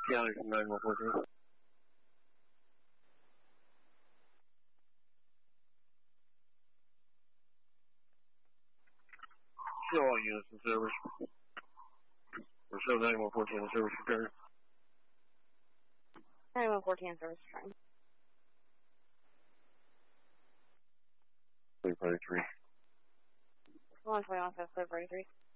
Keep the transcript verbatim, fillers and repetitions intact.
County from nine one fourteen. Show all units in service. Or show nine one fourteen in service return. nine one fourteen in service return. Clear party three. one twenty-one, clear party three.